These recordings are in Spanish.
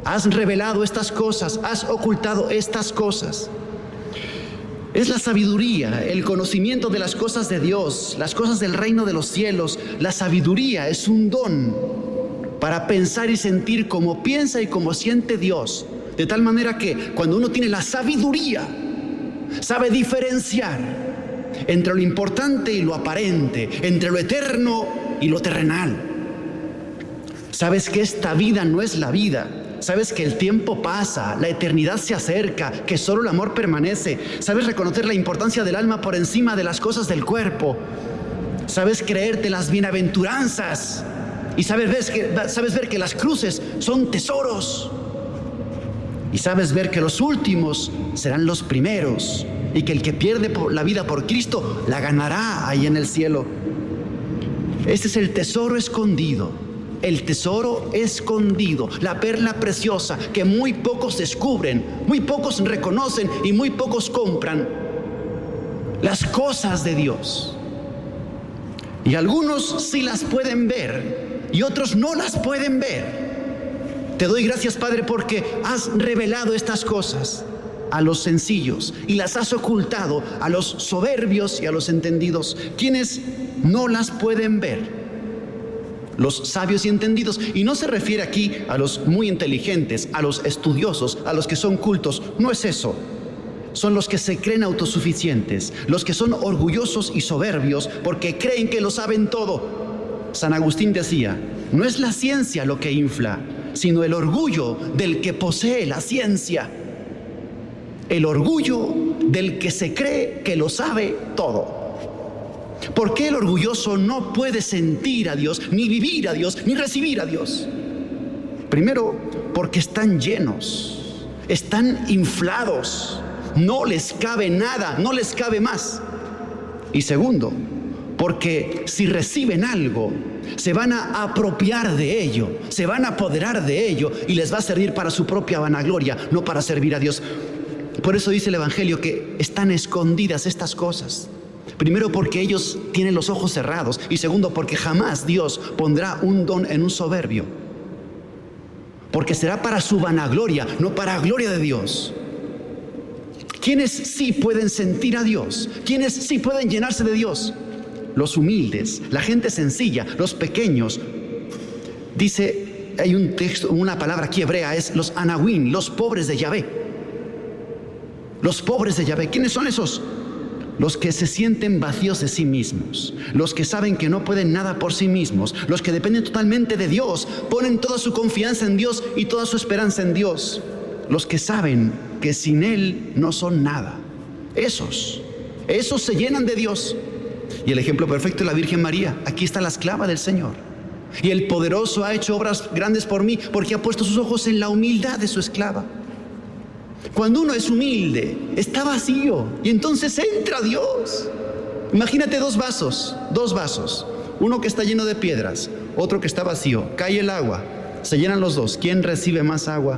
Has revelado estas cosas, has ocultado estas cosas. Es la sabiduría, el conocimiento de las cosas de Dios, las cosas del reino de los cielos. La sabiduría es un don para pensar y sentir como piensa y como siente Dios. De tal manera que cuando uno tiene la sabiduría, sabe diferenciar entre lo importante y lo aparente, entre lo eterno y lo terrenal. Sabes que esta vida no es la vida. Sabes que el tiempo pasa, la eternidad se acerca, que solo el amor permanece. Sabes reconocer la importancia del alma por encima de las cosas del cuerpo. Sabes creerte las bienaventuranzas y sabes ver que las cruces son tesoros. Y sabes ver que los últimos serán los primeros y que el que pierde la vida por Cristo la ganará ahí en el cielo. Este es el tesoro escondido. El tesoro escondido, la perla preciosa que muy pocos descubren, muy pocos reconocen y muy pocos compran. Las cosas de Dios. Y algunos sí las pueden ver y otros no las pueden ver. Te doy gracias, Padre, porque has revelado estas cosas a los sencillos y las has ocultado a los soberbios y a los entendidos, quienes no las pueden ver. Los sabios y entendidos, y no se refiere aquí a los muy inteligentes, a los estudiosos, a los que son cultos, no es eso. Son los que se creen autosuficientes, los que son orgullosos y soberbios porque creen que lo saben todo. San Agustín decía, no es la ciencia lo que infla, sino el orgullo del que posee la ciencia. El orgullo del que se cree que lo sabe todo. ¿Por qué el orgulloso no puede sentir a Dios, ni vivir a Dios, ni recibir a Dios? Primero, porque están llenos, están inflados, no les cabe nada, no les cabe más. Y segundo, porque si reciben algo, se van a apropiar de ello, se van a apoderar de ello y les va a servir para su propia vanagloria, no para servir a Dios. Por eso dice el Evangelio que están escondidas estas cosas. Primero, porque ellos tienen los ojos cerrados. Y segundo, porque jamás Dios pondrá un don en un soberbio. Porque será para su vanagloria, no para gloria de Dios. ¿Quiénes sí pueden sentir a Dios? ¿Quiénes sí pueden llenarse de Dios? Los humildes, la gente sencilla, los pequeños. Dice, hay un texto, una palabra aquí hebrea, es los anahuín, los pobres de Yahvé. Los pobres de Yahvé. ¿Quiénes son esos? Los que se sienten vacíos de sí mismos, los que saben que no pueden nada por sí mismos, los que dependen totalmente de Dios, ponen toda su confianza en Dios y toda su esperanza en Dios, los que saben que sin Él no son nada. Esos se llenan de Dios. Y el ejemplo perfecto es la Virgen María. Aquí está la esclava del Señor. Y el poderoso ha hecho obras grandes por mí porque ha puesto sus ojos en la humildad de su esclava. Cuando uno es humilde, está vacío y entonces entra Dios. Imagínate dos vasos, uno que está lleno de piedras, otro que está vacío, cae el agua, se llenan los dos. ¿Quién recibe más agua?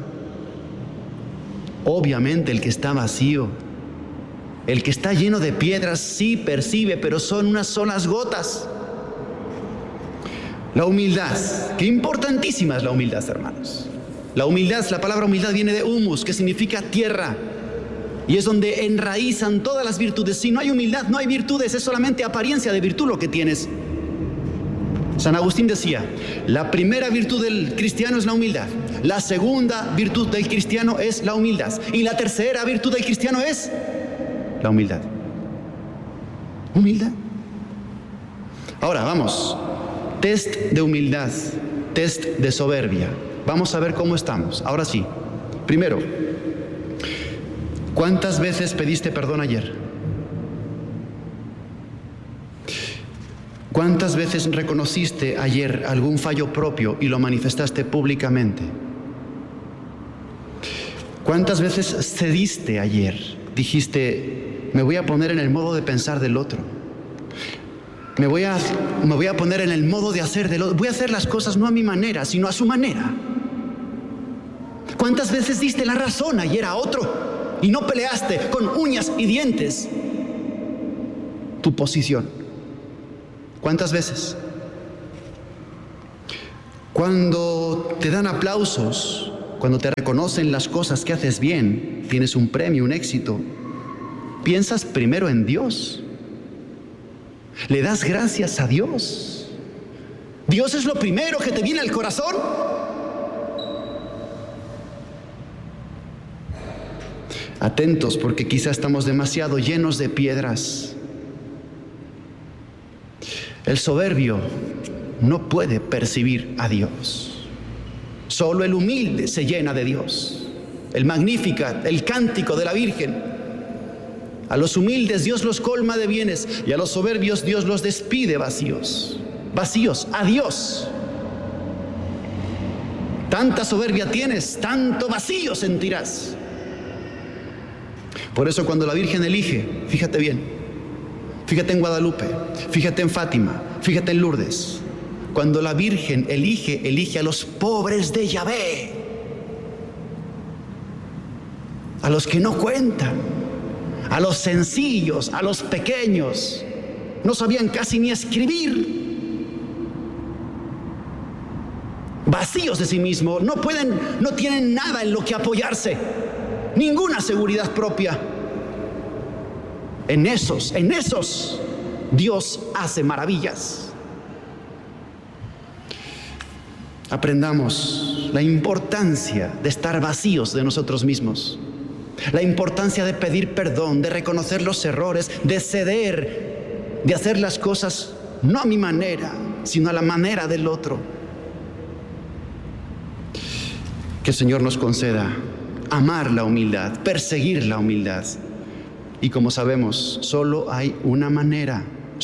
Obviamente el que está vacío. El que está lleno de piedras sí percibe, pero son unas solas gotas. La humildad, qué importantísima es la humildad, hermanos. La humildad, la palabra humildad viene de humus, que significa tierra. Y es donde enraizan todas las virtudes. Si no hay humildad, no hay virtudes, es solamente apariencia de virtud lo que tienes. San Agustín decía, la primera virtud del cristiano es la humildad. La segunda virtud del cristiano es la humildad. Y la tercera virtud del cristiano es la humildad. Humildad. Ahora, vamos. Test de humildad, test de soberbia. Vamos a ver cómo estamos. Ahora sí. Primero, ¿cuántas veces pediste perdón ayer? ¿Cuántas veces reconociste ayer algún fallo propio y lo manifestaste públicamente? ¿Cuántas veces cediste ayer? Dijiste, me voy a poner en el modo de pensar del otro. Me voy a poner en el modo de hacer del otro. Voy a hacer las cosas no a mi manera, sino a su manera. ¿Cuántas veces diste la razón ayer a otro y no peleaste con uñas y dientes tu posición? ¿Cuántas veces? Cuando te dan aplausos cuando te reconocen las cosas que haces bien, tienes un premio, un éxito, piensas primero en Dios. Le das gracias a Dios. Dios es lo primero que te viene al corazón. Atentos, porque quizá estamos demasiado llenos de piedras. El soberbio no puede percibir a Dios. Solo el humilde se llena de Dios. El Magnificat, el cántico de la Virgen. A los humildes Dios los colma de bienes y a los soberbios Dios los despide vacíos. Vacíos a Dios. Tanta soberbia tienes, tanto vacío sentirás. Por eso cuando la Virgen elige, fíjate bien, fíjate en Guadalupe, fíjate en Fátima, fíjate en Lourdes. Cuando la Virgen elige a los pobres de Yahvé, a los que no cuentan, a los sencillos, a los pequeños. No sabían casi ni escribir, vacíos de sí mismos, no tienen nada en lo que apoyarse, ninguna seguridad propia. En esos Dios hace maravillas. Aprendamos la importancia de estar vacíos de nosotros mismos, la importancia de pedir perdón, de reconocer los errores, de ceder, de hacer las cosas no a mi manera, sino a la manera del otro. Que el Señor nos conceda amar la humildad, perseguir la humildad. Y como sabemos, solo hay una manera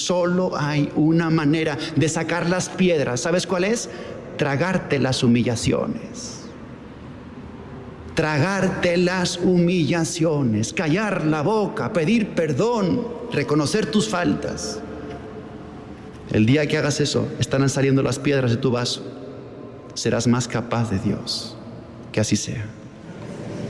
de sacar las piedras. ¿Sabes cuál es? Tragarte las humillaciones. Tragarte las humillaciones, callar la boca, pedir perdón, reconocer tus faltas. El día que hagas eso, estarán saliendo las piedras de tu vaso. Serás más capaz de Dios. Que así sea.